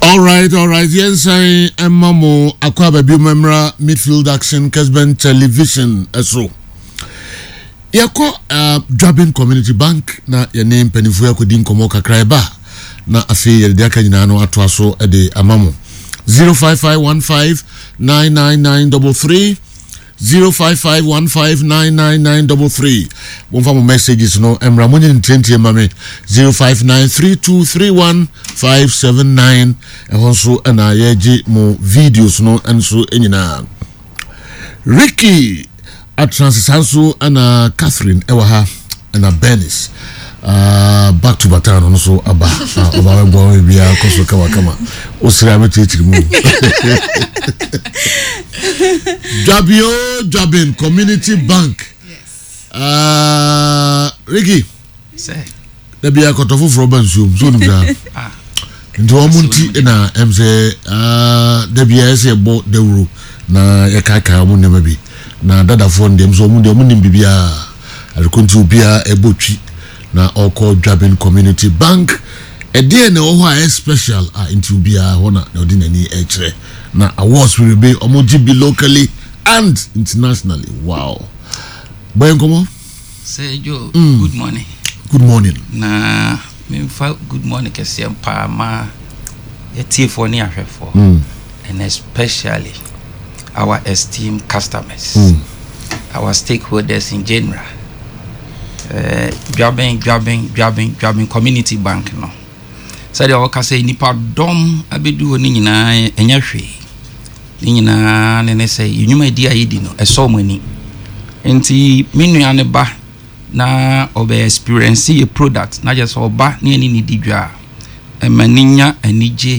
All right. Yes, I am Mamo Aquaba Bumemra Midfield Action Kesben Television so. Yako Jobbing Community Bank na your name Penifuya Kudin Komoka Kraiba na afi yediaka nyinano atwaso ede amamo 055159993 055159993 Bonfa mo messages no emra mo nyin twenty mame 0593231579 ehonso na yeji mo videos no enso enyina Ricky Atransisanso and Catherine Ewaha and Benis back to Batano no so aba oba boy bia koso kama osira metiti mu Jobbing Community Bank. Yes. Ricky. Say. The bia kotofo fro bansum so nubra. Nti omunti na emse the bia ese bo dewro na yakaka omu nema bi. Na dada phone dem so mu nim bibia akonti bia ebotwi na oko Jobbing Community Bank e dey na oho a special into bia hona na odinani e kire na awards will be omoji be locally and internationally. Wow. Boy nkomo say Joe, good morning. Good morning. Na me fa good morning kese pa ma for ni ahwefo and especially our esteemed customers, our stakeholders in general. Jobbing Community Bank no. So the waka say nipa dom abedu ni nyina enya hwe. Ni nyina ne say nyuma di ayedi no eso mani. Enti menu ane ba na obe experience a product na just oba ne ni didwa. Emaninya anije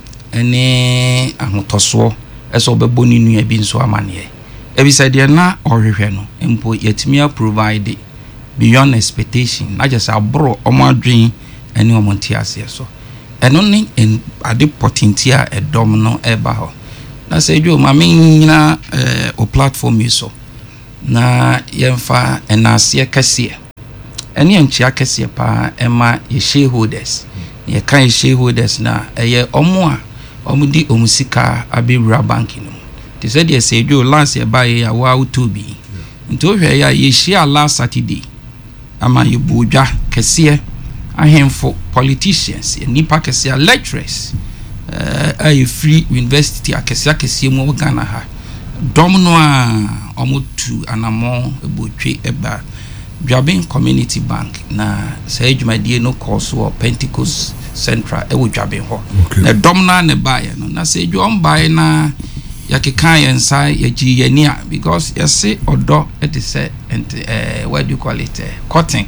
ene ahotoso eso obebo ni nua bi nso amane. Ebi say de na ohwehwe no empo yetimia provide beyond expectation. Na just abro omadwen ene omonti ase so. Eno ni en ade potentia edom no eba ho. Na say Joe mame nyina o platform yi so. Na yemfa enase kese. Ene enchia kese pa ema ye shareholders. Ye kan shareholders na eye omo a omudi omusika abewura bank no. They said ye say Joe last year buy ya wa utobi. Nto hwe ya ye share last Saturday. Ama ye buja kese ahemfo politicians nipa kese lecturers a free university akese mu Ghana ha dom no a omotu anamo ebotwe eba Jobbing Community Bank na say dwumadie no course or Pentecost Central e wo Jobbing ho na dom na ne bae no na say dwom bae na yakeka yensa yaji yania because yase odo it is what do you call it cotton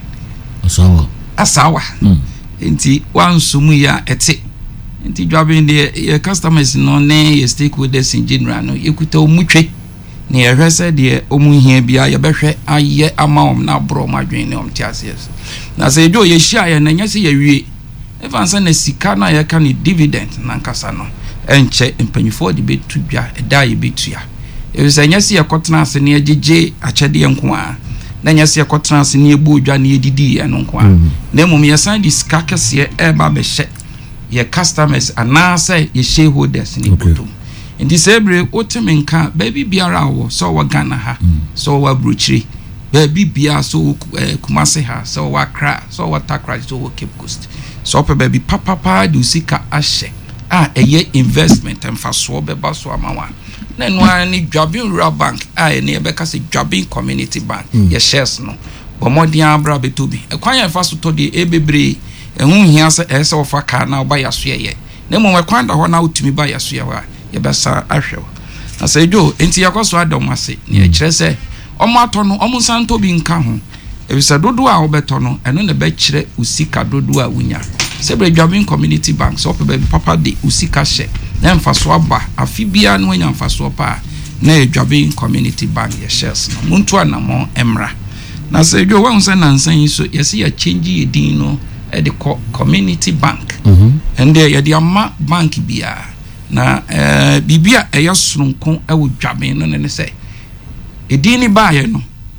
asawa enti wansumu ya ete enti Jobbing the customers no ne ye stakeholders in general no yekuta omutwe ne yehwese de omuhia bia ye behwe aye amaom na bro madwen ne omtiase na se do ye hia ye na nyase ye wie evansa na sika na ye ka ni dividend na nkasa no enche empanyifo de betu bia eda ye betu ya e nyase ye kotena ase ne agege achede nko a na nyase ye kotena ase ne ebu odwa ne edidi ye no nko a na mum ye san di sika kese e ba be hye ye customers anase ye shareholders ni botom indi sebre otemenka baby biara wo so wa Ghana ha so wa Bruchiri baby bia so Kumase ha so wa Accra so wa Takra so wa Cape Coast so pe baby papa du sika ahye eye investment emfaso beba so amawa na no ani Jobbing Rural Bank ne ebeka se Jobbing Community Bank ye shares no bomodian abra betobi ekwan emfaso to de ebebre ehun hia se ese ofa ka na oba yaso ye na mo ekwan da ho na utumi ba yaso ye wa ye besa ahwe na se jo enti yakoso adom ase ne kire se omo ato no omo santo bi nka ho ebisa dodo a obeto no eno ne be kire usika dodo a wunya sebre Jobbing Community Bank so pe papa de usika she na mfaso aba afibia no anya mfaso pa na Jobbing Community Bank ye shares no muntu anamo emra na se jo wan se nansan so yesi ya change edin no e de Community Bank and there ye ama bank bia na bibia e yasronko e wo Jobbing no ne se edin ni ba ye no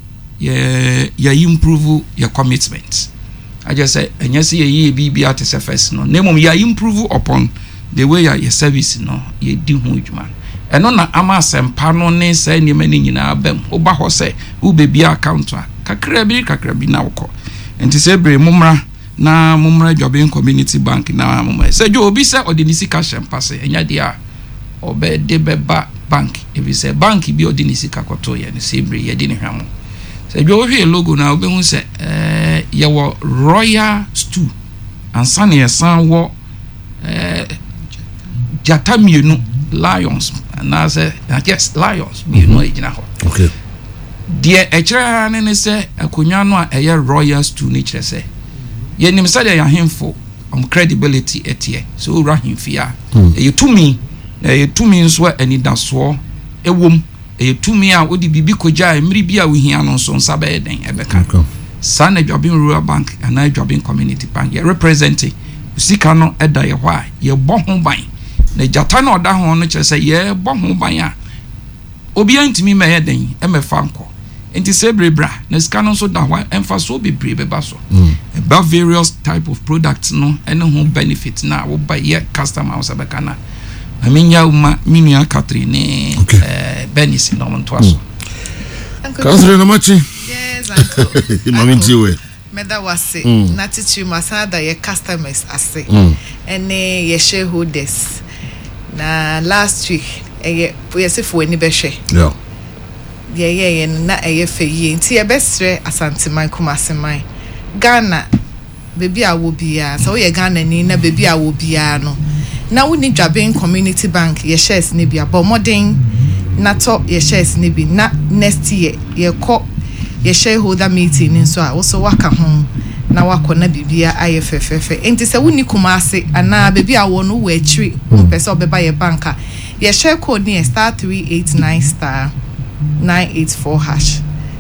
ye improve your commitment I just say, and yes, ye be at the surface. No, name ya improve upon the way your service no ye di ho adwuma eno na ama sempa no ne say ne mani nyina bam oba ho say wo bebi account a kakra bi na woko enti say bre mumra na mumra Dwabin Community Bank na mumra say jo obi say odinisi ka shempa say enya dia obe de beba bank if you say bank bi odinisi ka koto ye ne say bre ye di ne hwamo say jo hwe logo na obe hu say ye wo Royal Stew ansa ne yesan wo jata mienu Lions and I say yes Lions mienu ejina ho okay die echira ne say akonya no a eye Royal Stew ni kire say ye nim say ya hemfo credibility etie so ra hemfia ye tumi nso ani daso ewom ye tumi a odi bibi koja emri bi a wohia no nso nsa be den ebeka sana Dwabin Rural Bank and Dwabin Community Bank ye representing sika no eda ye hwa ye bo ho ban na jata na oda ho no kire say ye bo ho ban a obi antimi me ye den e me fa nko enti sebrebra na sika no so da hwa emfa so bebre beba so about various type of products no ene ho benefit na wo buy ye customer house abeka na aminya uma minua Catherine benis no monto aso Catherine machi yes uncle mami we meda wase na titi masada ye customers ase ene ye shareholders na last week ye se fo ani be hwe ye na eye feye nti ye besre asanteman kumaseman Ghana baby a wo bia so ye Ghana ni na baby a wo bia no na woni Dwabin Community Bank ye shares ne bia bo modern na to ye shares ne bi na next year ye ko ye shareholder meeting nso a wo so waka ho na wakona bibia aye fefefe enti se woni kumase ana baby a wo no wo akiri pese obeba ye banka ye share code ni *389* 984 hash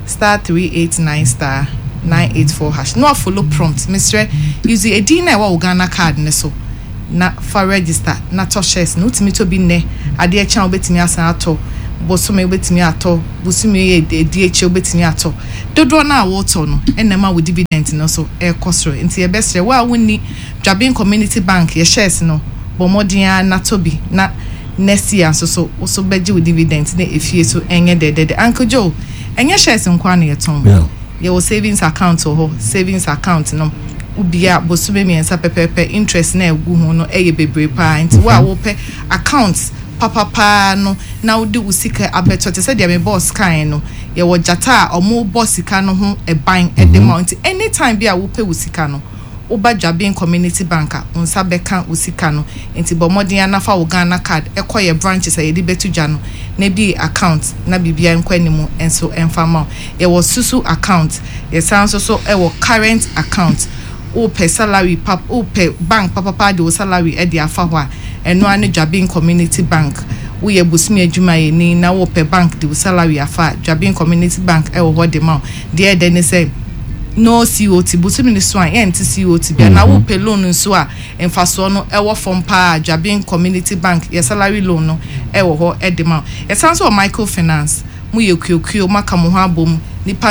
*389* 984 hash no follow prompt Mr. use a dina wa Ghana card ne so na for register na to shares no timi to bi ne ade e chan obetimi asan ato bosome obetimi ato bosumi e di eche obetimi ato dodo na awoto no enema wo dividend no so e kosro nti e besre wa woni Dwabin Community Bank ye shares no bomodian na to bi na next year so beji with dividend na efie so enye de Uncle Joe enye shares nkwa na yeton your savings account or savings account no ubia bosume miensa pepepe interest na egu ho no eye bebre pa nti wa wo pe account papa no na udi usika abeto te said me boss kan no ye wo jata omo boss ka no ho e ban e de mount anytime bia wo pe usika no oba Dwabin Community Bank unsa beka usika no nti bomodin anafa wo Ghana card ekoye branches ye di betuja no na bi account na bibia enkwanimu enso enfama ye wo susu account ye sanso so e wo current account o pe salary pap o pe bank papa de salary e de afa ho a eno ane Dwabin Community Bank wo ye busumi adwuma ye ni na wo pe bank de salary afa Dwabin Community Bank e wo ho de ma de de ne say no COT busumi ni so an enti COT bia na wo pe loan nso a emfaso no e wo from pa Dwabin Community Bank ye salary loan no e wo ho e de ma e sanso o microfinance mu ye kuokuo maka mo ho abom nipa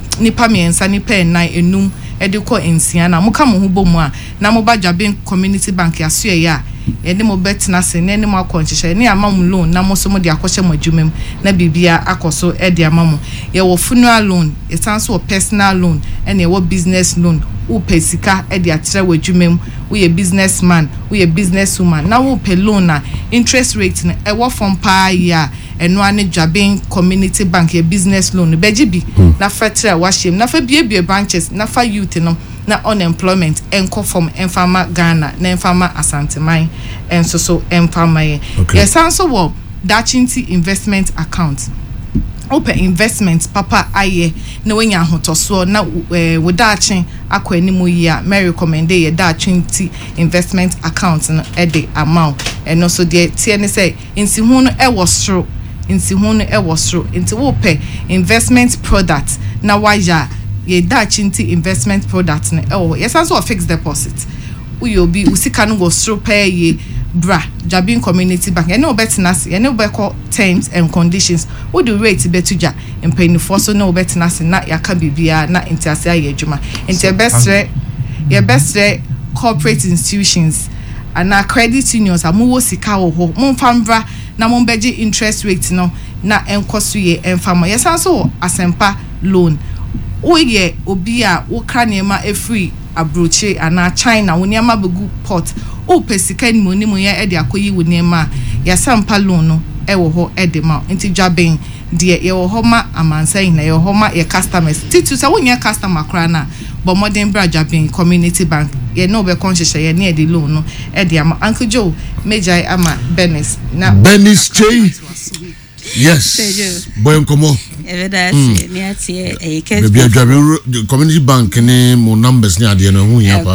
miensa nipa enan enum e de ko ensia na mo ka mo ho bom a na mo ba Dwabin Community Bank ya so ye a ene mo betina se ne mo akonchehye ne amam loan na mo so mo de akohye mo adwumam na bibia akoso e de amam ye wo funeral loan e sanso wo personal loan ene wo business loan wo pesika e de atere wo adwumam wo ye businessman wo ye businesswoman na wo pe loan na interest rate ne e wo from pa ya eno ane Dwabin Community Bank ye business loan beji bi na fetre wa shem na fa bie branches na fa youth no na unemployment enko from Enfama Ghana na Enfama Asanteman enso so Enfama ye yes sanso wo Dachinti investment account open investment papa aye na wenya hotoso na wo Dachin akwanimu yi a me recommend ye Dachinti investment account no e de amount eno so de tie ne say nsi hu no e wo soro nti wo pe investment product na waya ye Dachinti investment product ne yes also fixed deposit we obi usika no go soro pay ye bra Dwabin Community Bank ene obetina se ene obeko terms and conditions wo the rate betuja empanifo so na obetina se na yaka bibia na intiase aye adwuma enti ye besre corporate institutions ana credit unions amuwo sika wo ho momfamvra na mombeji interest rate no na enkoso ye enfama yesanso asempa loan oye obi a wo kranema free abroche ana China woniama begu port o pesika ni moni mo ya e de akoyi woniama yasampa loan no e wo ho e de ma enti dwaben de ye wo ho ma amansan na ye ho ma ye customers titu sa wonya customer kra na but modern bra dwaben community bank ye no be conscious ye na e de loan no e de ama Uncle Joe Majai ama Benis na Benis Chey. Yes. Boy komo. Community bank ni mo numbers ni ade no hu ya pa.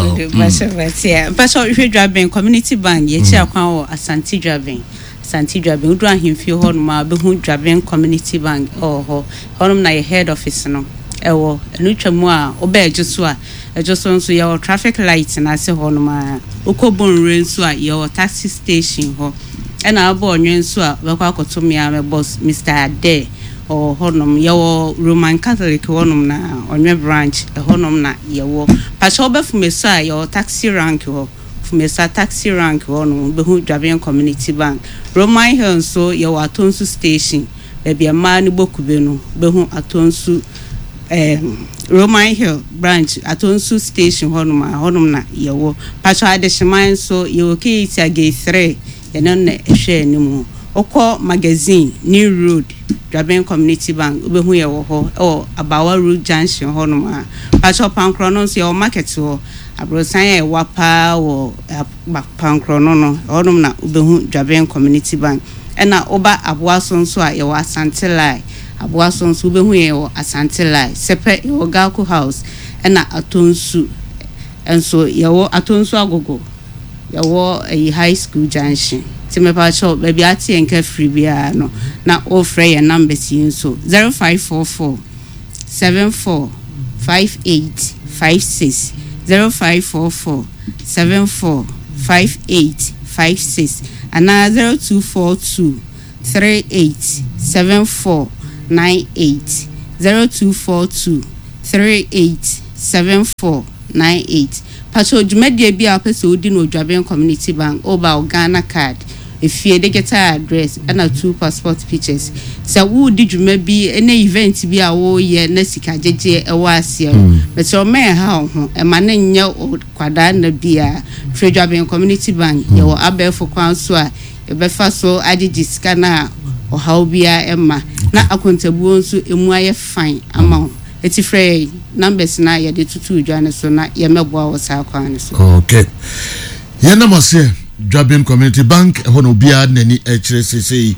But we driving community bank ye chi akwan wo Asante driving. Asante driving udu ahemfi ho no ma be hu driving community bank ho honum na ye head office no. Ewo enu twam a oba ejuso a ejuso nso ye traffic light na se ho no ma okobonre nso a ye taxi station ho. Ena abo onwe nso a bekwa akotomia me boss Mr. Ade o honum yewo Roman Catholic honum na onwe branch honum na yewo pacho befumeso a yewo taxi rank ho fumesa taxi rank honum behu Dwaben community bank Roman Hill nso yewo Atonsu station bebia ma ni bokube no behu Atonsu Roman Hill branch Atonsu station honum na yewo pacho adeshiman nso yewo Kitia Gate 3 yenen na ehwe ni mu okọ magazine New Road Dwaben community bank obehu ye wo ho Abawa Road junction ho no ma pacho pankro no so ye market ho abrosan ye wapa wo pankro no honum na obehu Dwaben community bank ena oba aboaso nso a ye wo Asante Lai aboaso nso obehu ye wo Asante Lai sepe ye wo Galco house ena Atonsu enso ye wo Atonsu agogo yawo a high school junction timepa cho baby ati enka free bia no na ofre your numbers yinso 0544 74 58 56 0544 74 58 56 and 0242 38 74 98 0242 38 74 98 pacho jumedie bia pese odi no Dwaben community bank oba Ghana card efie digital address and 2 passport pictures so wo di juma bi ene event bi a wo ye na sika jeje e wa asia but o me ha ho e ma na nya kwada na bia free Dwaben community bank ye wo abefo kwan so a e be fa so agigi sika na o ha bia e ma na akontabuo nso emu aye fine ama eti free numbers na ya de tutu dwane so na ya meboa wo sa kwan so okay yana mase Dwaben community bank ho no bia nani echire sesei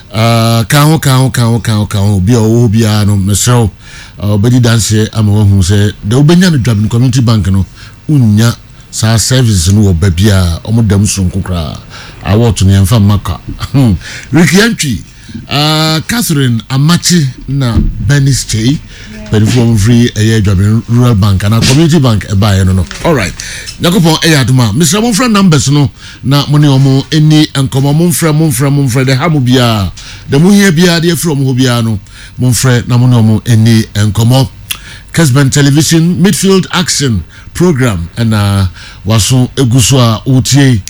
kan ho bia wo bia no mesro obedi dance ama wo hu se de obenya no Dwaben community bank no unya sa service no obabia omodam sonkokra awoto ne mfa maka rikiantwi Catherine Amachi na Benis Chey from free Dwaben rural bank and a community bank e buy no. All right. Nakopon aduma. Mr. Monfra numbers no na money omo any enkomo monfra de hamu bia. The mu here bia de from ho bia no. Monfra na money omo any enkomo. Kesben television midfield action program and waso eguso a otie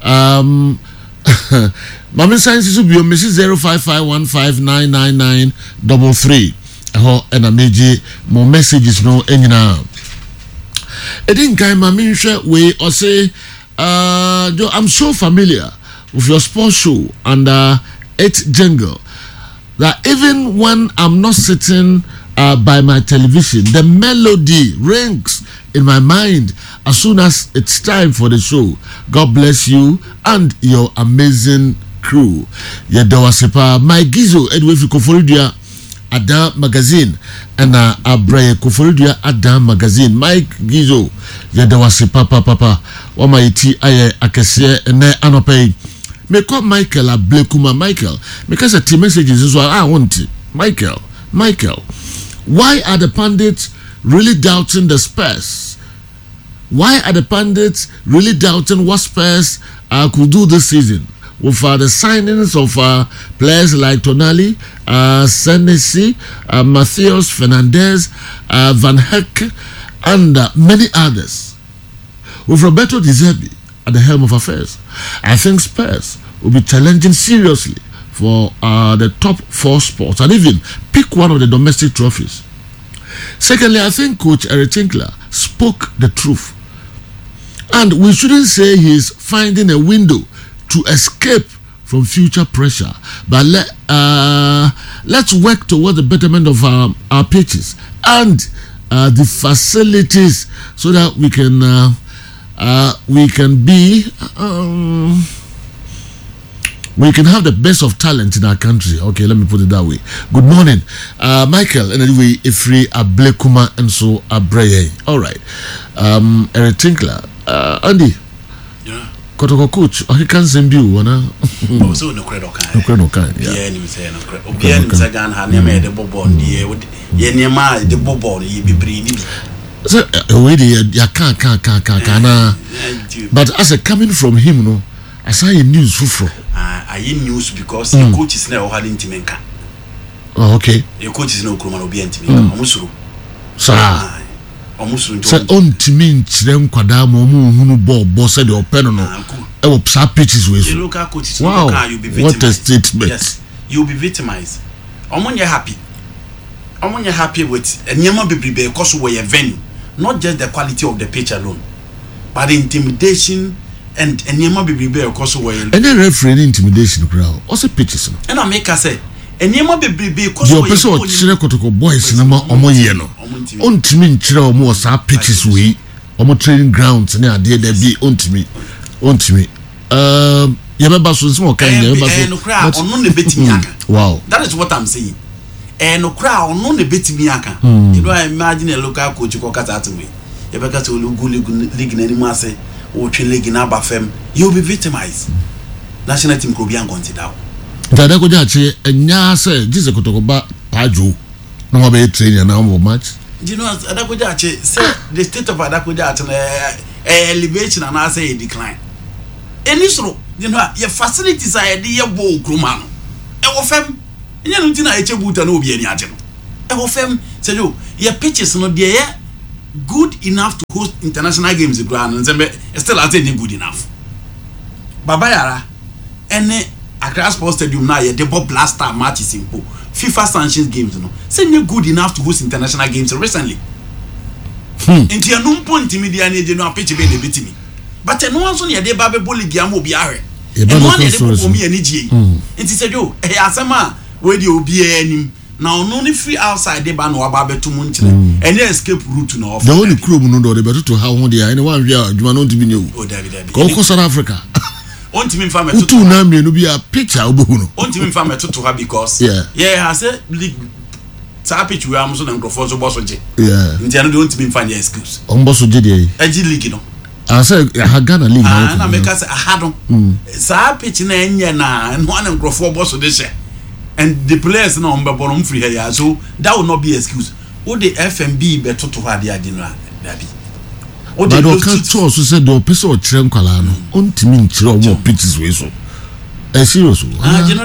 Mama Science is bio Mrs 0551599933 ho and a meji mo messages no enyina e din kai mama nhwe we or say I'm so familiar with your sports show and its jingle that even when I'm not sitting by my television, the melody rings in my mind as soon as it's time for the show. God bless you and your amazing crew. Yedawasepa my gizo Edwin Koforidua Adam magazine and Abraye Koforidua Adam magazine Mike Gizo yedawasepa papa wama iti aye akese ene anope me call Michael Ablekuma Michael because the team messages is what I want Michael why are the pundits really doubting the Spurs? Why are the pundits really doubting what Spurs could do this season? With the signings of players like Tonali, Senesi, Matheus Fernandes, Van Heck, and many others. With Roberto De Zerbi, at the helm of affairs. I think Spurs will be challenging seriously for the top 4 spots and even pick one of the domestic trophies. Secondly, I think Coach Eric Tinkler spoke the truth. And we shouldn't say he's finding a window to escape from future pressure. But let's work towards the betterment of our pitches and the facilities so that we can have the best of talent in our country. Okay, let me put it that way. Good morning, Michael. And anyway, Ifri Ablekuma and so Abreye. All right, Eric Tinkler, Andy. Yeah. Kotoko coach, I can't send you one. Oh, so no credit kind. No credit kind. Yeah, ni say no credit. Obi ani sagan ha na me de bobo ndi ye nema de bobo ye bibiri ni. So we ya can na. But as a coming from him, no, I saw a news for. I news because the coach is now had intimenka. Oh, okay. The coach is no kroma obi intimenka. Omusuru. Sir. Say on timin chirem kwada mo hunu ball said your pen no e wo psa pitches we so. The local coaches wow. You'll be victimized. What a statement. Yes, you'll be victimized. Omonye happy with enyama bebrebe because we venue, not just the quality of the pitch alone, but the intimidation and enyama bebrebe because we any referee intimidation crowd also pitches no. And I make us say enyama bebrebe because we person o chire kotoko boys na ma omo ye no ontimi nchire omo sa pitches we omo training grounds na ade da bi ontimi ye beba so nso kan ye beba so ono ne betimi aka. Wow, that is what I'm saying. No crowd ono ne betimi aka. You know, I imagine a local coach ko kata atwe ye beka so league na ni ma say o twe league na ba fam, you will be victimized. National team ko bi an consider. Dada ko jache enya say jise kotoko ba pajo no mo be train na mo match. You know, Adako jache say the state of Adako jache elevation and I say a decline. Any so, you know, your facilities are a dear bow crumano. E wo fem enya no ntina eche buta na obi ani age no. E wo fem say yo your pitches no dey good enough to host international games ground and still at any good enough. Baba Yara any Accra Sports Stadium now the Bob Blaster matches in FIFA sanctions games no. Say good enough to host international games recently. Inti ya numpo media ni no pitch be the bitimi. But no one so near the Babe Boligi am obi are. And one dey for me ani gie. Inti say yo asema we dey obi anim. Now no free outside the ban or Babe to munchile. And escape route no. The only crew no dey better to how one dey anyone we are Juma no to be new. Oh David. Go South Africa. Ontimi mfa meto na me no bi a picture obohu no ontimi mfa meto to ha because yeah has a league tap pitch we am so na microphone so boss je nti anu ontimi mfa ya excuse on boss je dey agi league no I say ha Ghana league na make us ha do sa pitch na enye na no na microphone boss de she and the players na on be born free here so that will not be excuse wo the FMB be to ha de adi no dabi. But I can't also say the person or train Kalano on Timin Chiro pitches way so. A serious one.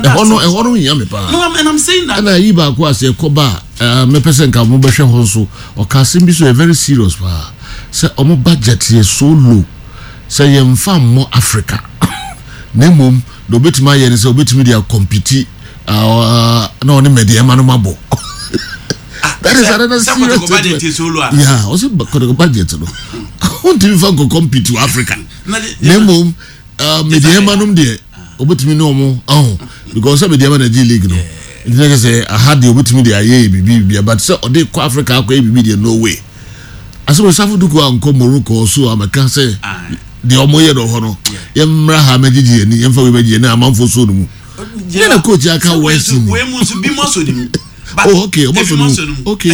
No, and I'm saying that. And I Iba was a Koba, me person can move also, or Casimbi so a very serious one. Say, Omo budget is so low. Say, I'm far more Africa. Nemum, the bit my and so bit media compete. No, only media manumabo. That is another serious statement. Yeah, also budget. I want to compete to Africa. Nemo, media manum de. Obetimi no mo because some media man G League no. It like say I had the obetimi de aye bibi but say ode ko Africa ko bibi de no way. Aso we safu duko anko Morocco so amaka say the omoye do ho no. Yemra ha magigi ni yemfa we magigi na amanfo so no mu. Ye na coach aka west ni. We mu so bi mo so ni. Oh, okay. Okay.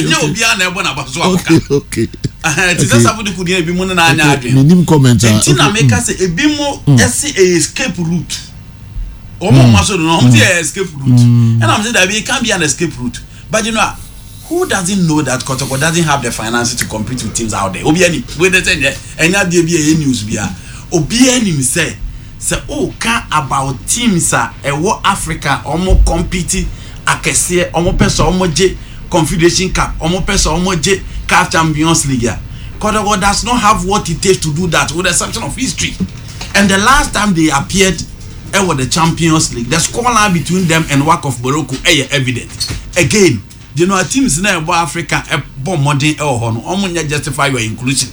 Minim commenter. Tina make us a bimo escape route. Escape route. And I'm saying that it can be an escape route. But you know, who doesn't know that Kotoko doesn't have the finances to compete with teams out there? Obiani, when they say and that there be a news bia. Obiani say oh can about teams Africa almost competing akese omo pesa omo je Confederation Cup omo pesa omo je CAF Champions League. Kotoko does not have what it takes to do that with the exception of history. And the last time they appeared with the Champions League, the scoreline between them and WAC of Morocco is evident. Again, you know, teams in Africa more modern justify your inclusion.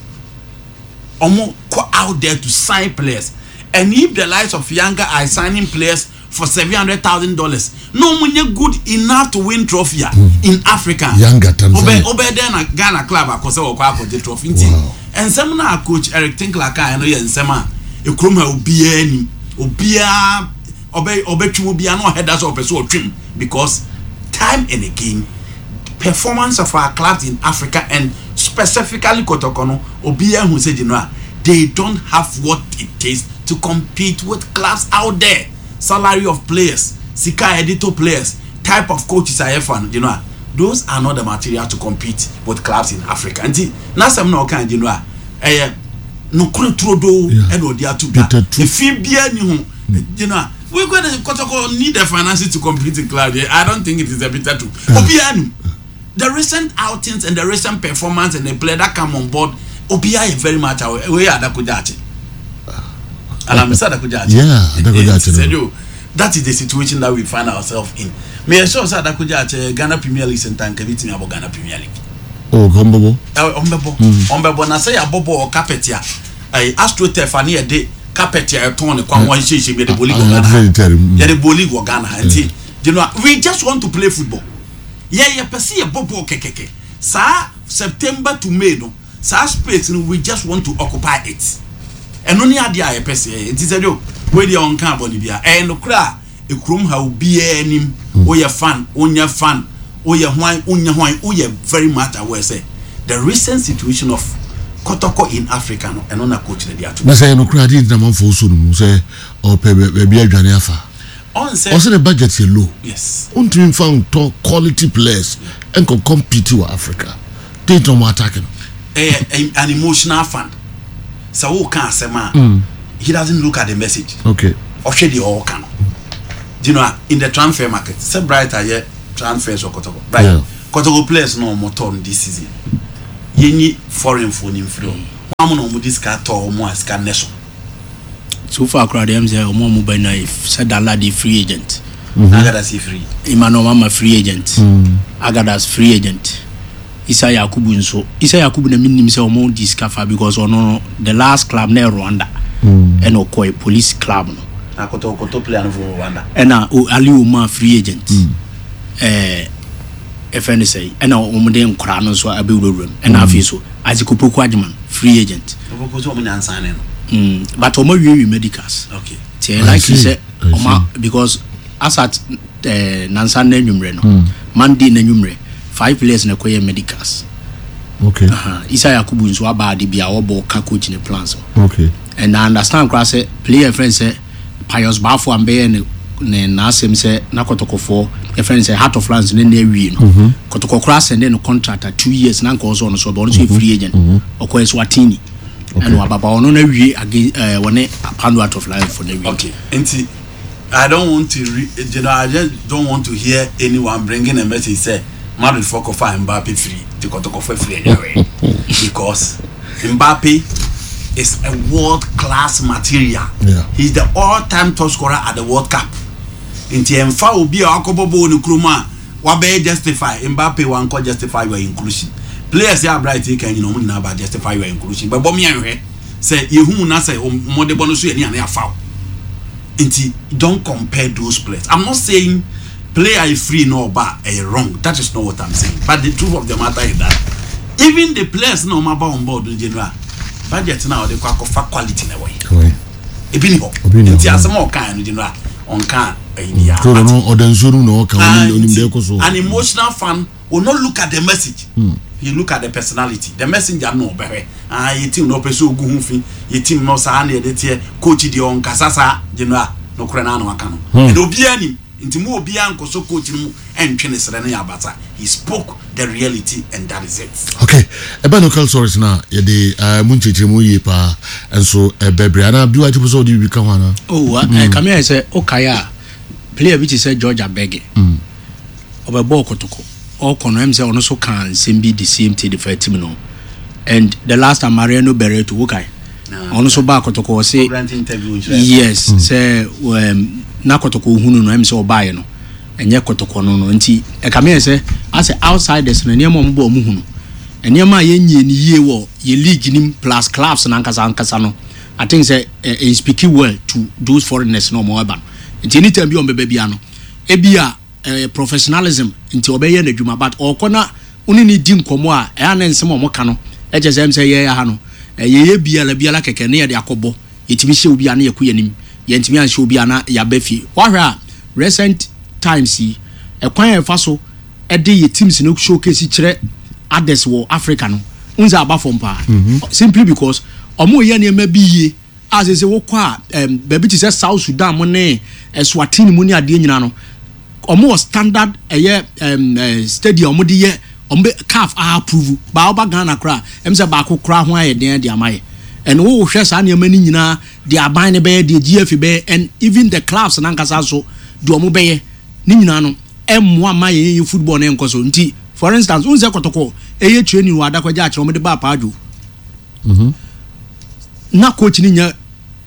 Go out there to sign players. And if the likes of Younger are signing players for $700,000, no money good enough to win trophy in Africa. Younger Tanzania. Obe then Ghana club akose okwa the trophy. Wow. And some na coach Eric Tinkler I know yen sema ekroma obia ni obia obe twu obia no headers of person trim because time and again performance of our clubs in Africa and specifically Kotoko obia who said they don't have what it takes to compete with clubs out there. Salary of players, Sika editor players, type of coaches I have those are not the material to compete with clubs in Africa. And now some no kind no trodo and odia to if we're going to need the finances to compete in clubs. I don't think it is a bitter too. The recent outings and the recent performance and the player that come on board Obia is very much aware. We are Dakujachi. And I'm sad Dakujachi. Yeah, that is the situation that we find ourselves in. Me I saw Dakujachi Ghana Premier League and time committee about Ghana Premier League. Oh, Gombebo. Ombebo na say abobo or carpet ya. Astro Tefani a day carpet ya ton kwa one she be the bowling Ghana. Yeah, the bowling Ghana. And we just want to play football. Yeah, per se a bobo keke. Sa September to May no. Sa space we just want to occupy it. And only idea a person it is a joke where they on camp on the and no cry a crum how be any or your fan on your fan or your wine on your wine or your very much aware say the recent situation of Kotoko in Africa and on a coach the other. But say no cry didn't come for soon say or maybe a Janiafa. Also the budget is low. Yes. Until found top quality players and can compete with Africa. They don't want attacking. An emotional fan. So who can't say he doesn't look at the message. Okay. Or should the all can. In the transfer market, say brighter yet transfers or Kotoko. Right. Yeah. Kotoko players no more turn this season. Ye foreign phone in flow. One on this car or more scan neso. So far crowd them say more mobile knife said that lady free agent. Agadas free. Emmanuel Mama free agent. Agadas free agent. Isa Yakubu nso Isa Yakubu na minim say omo discover because ono the last club na Rwanda and okoi police club no akoto player no for Rwanda and Ali Uma free agent FN say and omo de nkra no so abewurum and afi so Azikopoku Adjiman free agent Opoku so omo nyansan no but omo we medicals okay like you say omo because as at Nansan na nwumre no Monday na nwumre 5 players na koye medicals. Okay. Isa Yakubu nso abade bia wo ka coach ne plans. Okay. And I understand class say player friends say Pius Bafo ambe ne na asem say na Kotokofo e friends say Heart of France ne na wi no. Kotoko class and then contract 2 years na nko so no so but no free agent. Okoye so atini. And wababa ono na wi wone Pando Heart of Life for the wi. Okay. Enti I don't want to I just don't want to hear anyone bringing a message say Madrid for Mbappe free to Kotoko free anyway because Mbappe is a world-class material. Yeah. He's the all-time top scorer at the World Cup. Inti Mfa obi akobobo ni kruma wabe justify Mbappe wanko justify your inclusion. Players here bright can na ba justify your inclusion. But bomi anhwe say yehu na say modebo no so ye na foul. Inti don't compare those players. I'm not saying player is free no but wrong. That is not what I'm saying. But the truth of the matter is that even the players no maba on board in general budget now they quite quality na way. Ebini ho. Nti asema o kan no general on kan idea. So no odanzuru no kan onim de ko so. An emotional fan will not look at the message. He look at the personality. The messenger no bewe. Your team no person ogu hu fi. Your team no sa na de tie coach di on kasasa general no kure na no aka no. And obi ani nti mu obi ankoso coach mu entwene sere na yabata. He spoke the reality and that is it. Okay. Eba no call stories na ye de munchichire mu yi pa enso bebre ana biwa tipo so di bi ka ho na. Oh, come here say okaya player which is George Abege. Obebo Kotoko. All kono say ono so can same be the same to the first team no. And the last time Mariano Barreto okay. ono so ba kotoko say yes say na kotoko hunu no em say obaye no enye kotoko no nti e ka me say as outsiders na niam ombo omuhunu eniam a yenye ni yie wo ye league nim plus clubs na nkasa no I think say speaking well to those foreigners no more ban nti anytime bi on bebe bia no ebia professionalism nti obeye na dwuma but okona oni ni di nkomo a e na nsem omoka no e je say ye ya ha no ye biala keke ne ye de akobo yetimi hye obi ana yaku yanim ye ntimi an hye obi ana ya bafi wahra recent times e kwan e fa so e de ye teams no showcase kire others wo Africa no unza aba from pa simply because omo ye ne ma biye as say wo kwa baby ti say South Sudan mo ne Eswatini mo ni ade nyina no omo standard stadium mo de ye ombe CAF approve ba oba Ghana kra em say ba ko kra ho aye den de amaye and wo hwe sa ne mani nyina de aban ne be de GF be and even the clubs na nkasa so do omo be ni nyina no emmo amaye football na enkoso nti for instance unze kotoko eye training wa adakwaja akere omo de ba paadwo na coach ni nya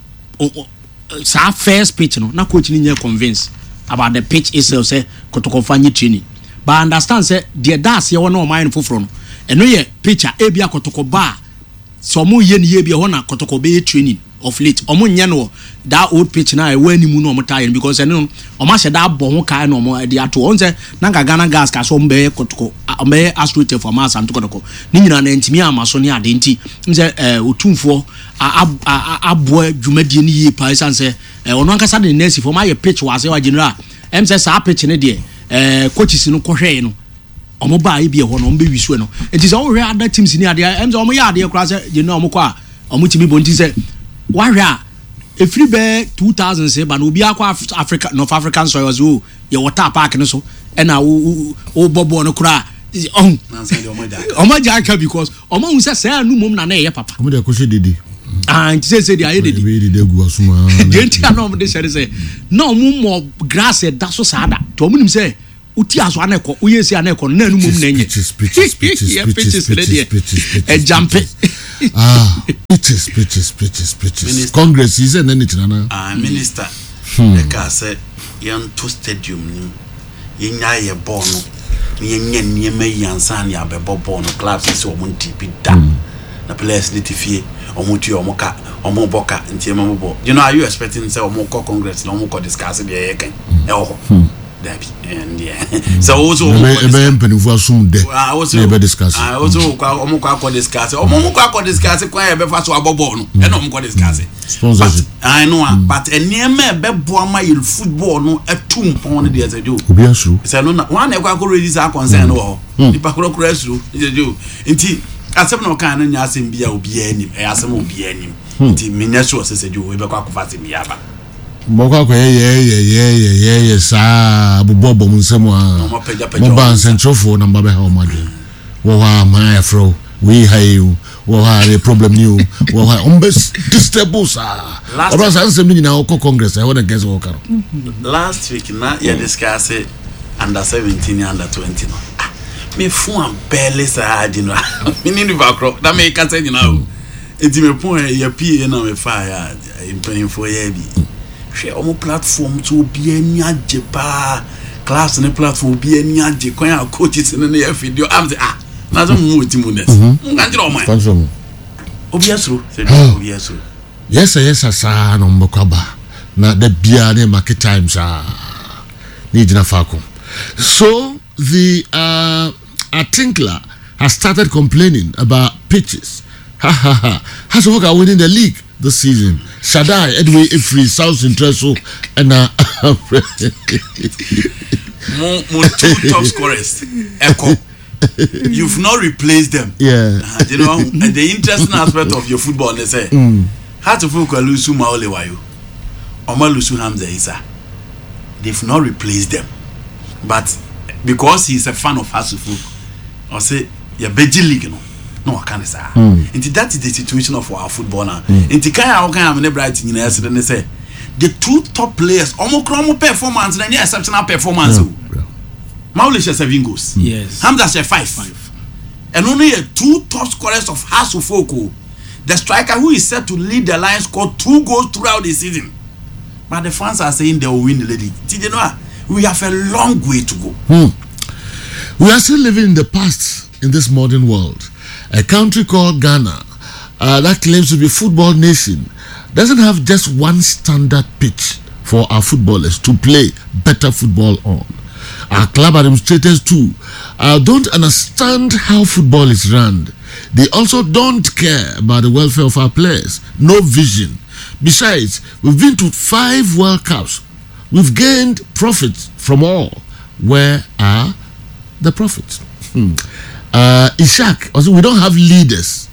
sa first pitch no na coach ni nya convince about the pitch itself say kotoko fanyi training but understand say the das ye wona o mind foforo no eno ye pitcher ebia kotoko ba so mo ye ni ye bia ho na kotoko be training of late omo nya no that old pitch na e wani mu no omo tie because eno omo hye da bo ho kai no omo de ato on say na Ghana gas ka so mbe kotoko mbe astrate for mass and kotoko ni nyina na ntimi amaso ni ade nti mse otumfo abo dwumadie ni ye pa say ono ankasa de nurse for my pitch was wa general mse sa pitch ne de coaches no kohwe no omo ba e bia ho no mbe wisu no enti so hwe other teams ni ade mse omo ya ade kra say general omo kwa omo timi bo nti say wa hwe a efri be 2000 say ba no obi akwa Africa North African soils o ye water park no so e na o bobo no kra oh omo jaka because omo hu say anu mom na ye papa omo de ko she dede nti say dia ye dede de gu asuma de nti na omo de say no mo grass e da so sada to omo nim say uti aso aneko uyesi aneko na anu mom na nye pitches e jump pitches congress is and anything na minister e ka say yan to stadium ni yenya ye ball no yenya niema yansan ya bebo ball no clubs so omo ntipi da na players ni tifie omo tu omo ka omo boka ntiema mo bo you know are you expecting say omo call congress no omo call discuss be ye kan e ho Debbie and yeah so also penifo asum de we be discuss also omo kwa discuss omo kwa discuss kwa e be fa so abobo no e no omo kwa discuss sponsorship I know but eniema e be boama you football no etum pon no de do obi asuru say no one e kwa ready our concern no ni pa kro asuru de do nti asem no kan no nya asem bia obi anim e asem obi anim nti menya so se do we be kwa fa asem bia ba Boka kwa ye sa bubobo munsemo a mo ban centrofo na mbabe ha o madwe wo ha ma afro we hayu wo ha the problem new wo ha umbes disturbance ora sa nsem ni na o congress I want to guess wo karo last week na ya discuss under 17 under 20 no me fu am pele sa adi no me ni bakro na me ka say nyina o enti me pon ya pie na me fa ya impanyfo ya bi hwe omo platform to obi ani age pa class ne platform obi ani age kwan a coaches ne na video am say na so mu timunes nga njira o man obi asro say obi asro yes sa no mbokaba na da bia ne market times ni jina fako so the Atinkla has started complaining about pitches has work winning the league this season. Shaddai, Edway, Ifri, South Interesso, and two top scorers. Echo. You've not replaced them. Yeah. You know, and the interesting aspect of your football, they say, how to focus Lusu Maolewayo, Oma Lusu Hamza Isa. They've not replaced them. But because he's a fan of Hasufu, I'll say, you're Beji League, no, I can't say. That is the situation of our football now. Inti how can I bright in yesterday and say the two top players almost performance and exceptional performance. Maulish has 7 goals. Yes. Hamza has 5. And only two top scorers of Hasufoko. The striker who is set to lead the Lions scored 2 goals throughout the season. But the fans are saying they will win the league. You know, we have a long way to go. We are still living in the past in this modern world. A country called Ghana that claims to be a football nation doesn't have just one standard pitch for our footballers to play better football on. Our club administrators too don't understand how football is run. They also don't care about the welfare of our players. No vision. Besides, we've been to 5 World Cups. We've gained profits from all. Where are the profits? Ishak, also we don't have leaders.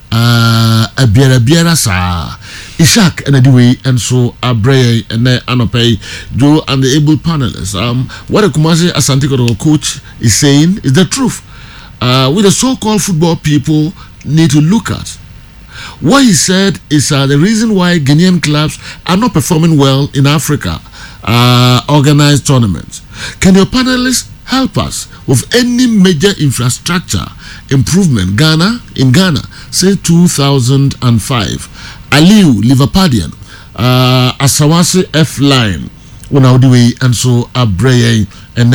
Biera sa Ishak and anyway, and so Abre and Anope Joe and the able panelists. What the Kumasi Asante Kotoko coach is saying is the truth. With the so-called football people need to look at. What he said is the reason why Ghanaian clubs are not performing well in Africa organized tournaments. Can your panelists help us with any major infrastructure improvement in Ghana, say 2005? Aliu Liverpudlian, Asawasi F line, and so Abreye and